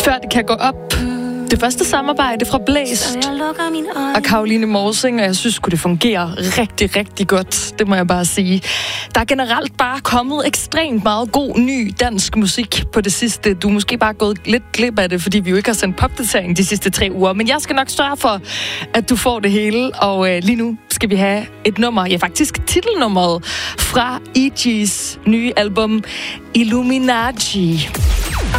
Før det kan gå op. Det første samarbejde fra Blæst og Caroline Morsing, og jeg synes det fungerer rigtig, rigtig godt. Det må jeg bare sige. Der er generelt bare kommet ekstremt meget god, ny dansk musik på det sidste. Du er måske bare gået lidt glip af det, fordi vi jo ikke har sendt popdatering de sidste 3 uger. Men jeg skal nok sørge for, at du får det hele. Og lige nu skal vi have et nummer, ja faktisk titelnummeret fra E.G.'s nye album Illuminati.